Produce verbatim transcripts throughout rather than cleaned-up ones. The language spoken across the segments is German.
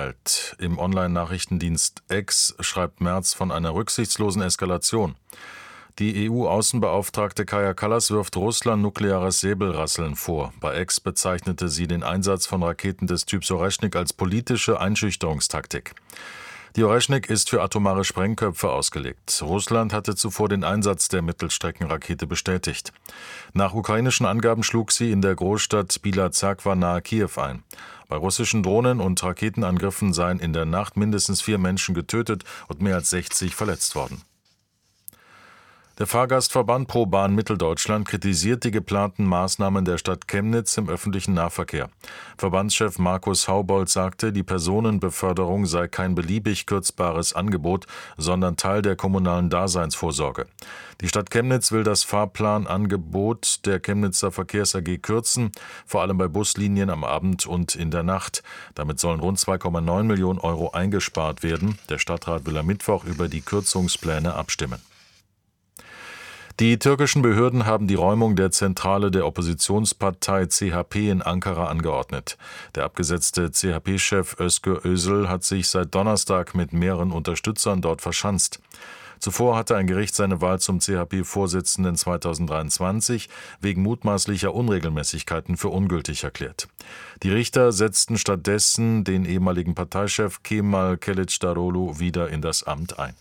mitgeteilt. Im Online-Nachrichtendienst X schreibt Merz von einer rücksichtslosen Eskalation. Die E U-Außenbeauftragte Kaja Kallas wirft Russland nukleares Säbelrasseln vor. Bei X bezeichnete sie den Einsatz von Raketen des Typs Oreschnik als politische Einschüchterungstaktik. Die Oreschnik ist für atomare Sprengköpfe ausgelegt. Russland hatte zuvor den Einsatz der Mittelstreckenrakete bestätigt. Nach ukrainischen Angaben schlug sie in der Großstadt Bila-Zerkwa nahe Kiew ein. Bei russischen Drohnen- und Raketenangriffen seien in der Nacht mindestens vier Menschen getötet und mehr als sechzig verletzt worden. Der Fahrgastverband ProBahn Mitteldeutschland kritisiert die geplanten Maßnahmen der Stadt Chemnitz im öffentlichen Nahverkehr. Verbandschef Markus Haubold sagte, die Personenbeförderung sei kein beliebig kürzbares Angebot, sondern Teil der kommunalen Daseinsvorsorge. Die Stadt Chemnitz will das Fahrplanangebot der Chemnitzer Verkehrs A G kürzen, vor allem bei Buslinien am Abend und in der Nacht. Damit sollen rund zwei Komma neun Millionen Euro eingespart werden. Der Stadtrat will am Mittwoch über die Kürzungspläne abstimmen. Die türkischen Behörden haben die Räumung der Zentrale der Oppositionspartei C H P in Ankara angeordnet. Der abgesetzte C H P-Chef Özgür Özel hat sich seit Donnerstag mit mehreren Unterstützern dort verschanzt. Zuvor hatte ein Gericht seine Wahl zum C H P-Vorsitzenden zweitausenddreiundzwanzig wegen mutmaßlicher Unregelmäßigkeiten für ungültig erklärt. Die Richter setzten stattdessen den ehemaligen Parteichef Kemal Kılıçdaroğlu wieder in das Amt ein.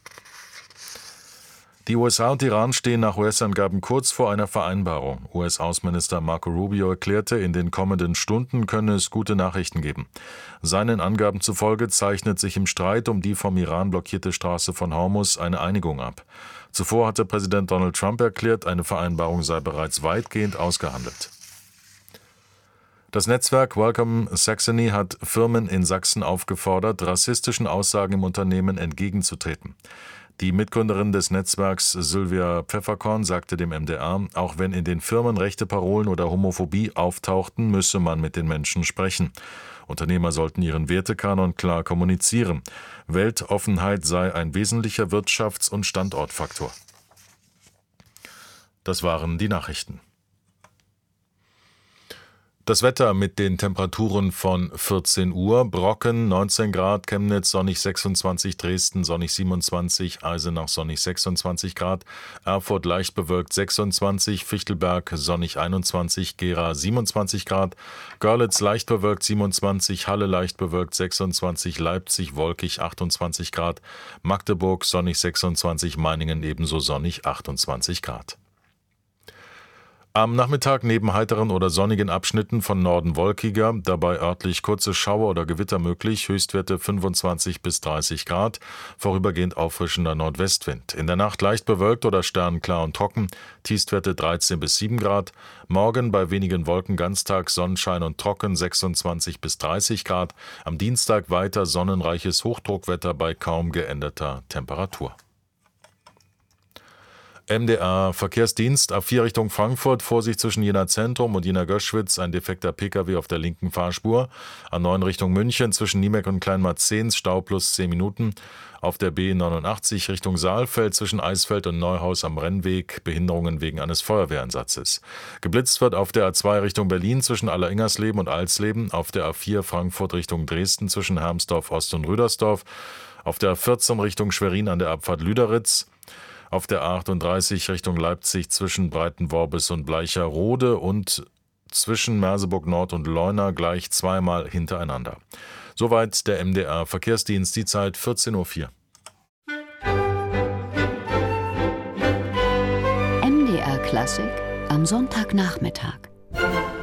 Die U S A und Iran stehen nach U S-Angaben kurz vor einer Vereinbarung. U S-Außenminister Marco Rubio erklärte, in den kommenden Stunden könne es gute Nachrichten geben. Seinen Angaben zufolge zeichnet sich im Streit um die vom Iran blockierte Straße von Hormuz eine Einigung ab. Zuvor hatte Präsident Donald Trump erklärt, eine Vereinbarung sei bereits weitgehend ausgehandelt. Das Netzwerk Welcome Saxony hat Firmen in Sachsen aufgefordert, rassistischen Aussagen im Unternehmen entgegenzutreten. Die Mitgründerin des Netzwerks Sylvia Pfefferkorn sagte dem M D R, auch wenn in den Firmen rechte Parolen oder Homophobie auftauchten, müsse man mit den Menschen sprechen. Unternehmer sollten ihren Wertekanon klar kommunizieren. Weltoffenheit sei ein wesentlicher Wirtschafts- und Standortfaktor. Das waren die Nachrichten. Das Wetter mit den Temperaturen von vierzehn Uhr, Brocken neunzehn Grad, Chemnitz sonnig sechsundzwanzig, Dresden sonnig siebenundzwanzig, Eisenach sonnig sechsundzwanzig Grad, Erfurt leicht bewölkt sechsundzwanzig, Fichtelberg sonnig einundzwanzig, Gera siebenundzwanzig Grad, Görlitz leicht bewölkt siebenundzwanzig, Halle leicht bewölkt sechsundzwanzig, Leipzig wolkig achtundzwanzig Grad, Magdeburg sonnig sechsundzwanzig, Meiningen ebenso sonnig achtundzwanzig Grad. Am Nachmittag neben heiteren oder sonnigen Abschnitten von Norden wolkiger, dabei örtlich kurze Schauer oder Gewitter möglich, Höchstwerte fünfundzwanzig bis dreißig Grad, vorübergehend auffrischender Nordwestwind. In der Nacht leicht bewölkt oder sternenklar und trocken, Tiefstwerte dreizehn bis sieben Grad, morgen bei wenigen Wolken ganztags Sonnenschein und trocken sechsundzwanzig bis dreißig Grad, am Dienstag weiter sonnenreiches Hochdruckwetter bei kaum geänderter Temperatur. M D R Verkehrsdienst, A vier Richtung Frankfurt, Vorsicht zwischen Jena Zentrum und Jena Göschwitz, ein defekter Pkw auf der linken Fahrspur. A neun Richtung München, zwischen Niemeck und Kleinmarzens, Stau plus zehn Minuten. Auf der B neunundachtzig Richtung Saalfeld, zwischen Eisfeld und Neuhaus am Rennweg, Behinderungen wegen eines Feuerwehreinsatzes. Geblitzt wird auf der A zwei Richtung Berlin, zwischen Alleringersleben und Alsleben. Auf der A vier Frankfurt Richtung Dresden, zwischen Hermsdorf Ost und Rüdersdorf. Auf der A vierzehn Richtung Schwerin an der Abfahrt Lüderitz. Auf der A achtunddreißig Richtung Leipzig zwischen Breitenworbis und Bleicherode und zwischen Merseburg Nord und Leuna gleich zweimal hintereinander. Soweit der M D R Verkehrsdienst, die Zeit vierzehn Uhr vier. M D R Klassik am Sonntagnachmittag.